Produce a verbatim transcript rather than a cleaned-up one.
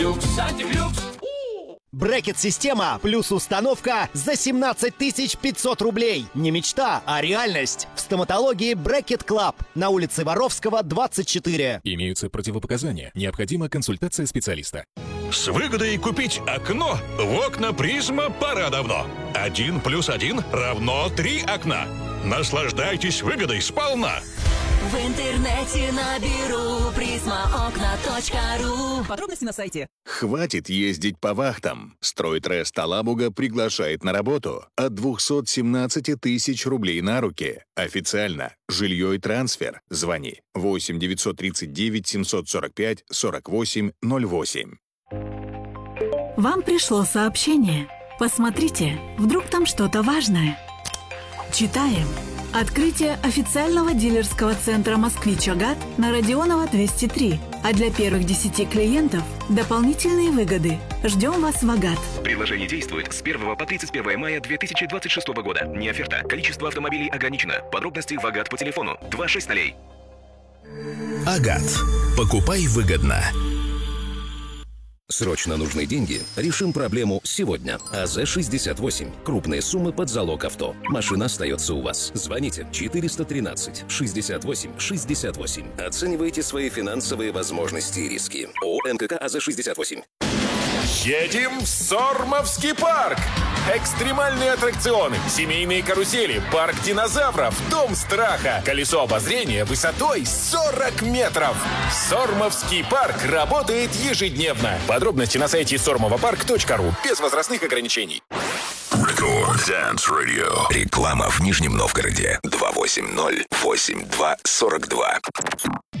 Брекет-система плюс установка за семнадцать тысяч пятьсот рублей. Не мечта, а реальность. В стоматологии Брекет Клаб на улице Воровского, двадцать четыре. Имеются противопоказания. Необходима консультация специалиста. С выгодой купить окно в окна Призма пора давно. Один плюс один равно три окна. Наслаждайтесь выгодой сполна. В интернете наберу призма окна точка ру. Подробности на сайте. Хватит ездить по вахтам. Стройтрест Алабуга приглашает на работу от двухсот семнадцати тысяч рублей на руки. Официально. Жилье и трансфер. Звони восемь девятьсот тридцать девять семьсот сорок пять сорок восемь ноль восемь. Вам пришло сообщение. Посмотрите, вдруг там что-то важное. Читаем. Открытие официального дилерского центра «Москвич-Агат» на Родионова двести три. А для первых десяти клиентов дополнительные выгоды. Ждем вас в Агат. Предложение действует с первого по тридцать первое мая две тысячи двадцать шестого года. Не оферта. Количество автомобилей ограничено. Подробности в Агат по телефону два шесть ноль. Агат. Покупай выгодно. Срочно нужны деньги? Решим проблему сегодня. АЗ шестьдесят восемь. Крупные суммы под залог авто. Машина остается у вас. Звоните четыреста тринадцать шестьдесят восемь шестьдесят восемь. Оценивайте свои финансовые возможности и риски. ООО МКК АЗ шестьдесят восемь. Едем в Сормовский парк! Экстремальные аттракционы, семейные карусели, парк динозавров, дом страха, колесо обозрения высотой сорок метров. Сормовский парк работает ежедневно. Подробности на сайте сормовопарк точка ру. Без возрастных ограничений. Рекорд Dance Radio. Реклама в Нижнем Новгороде. два восемь ноль восемь два сорок два.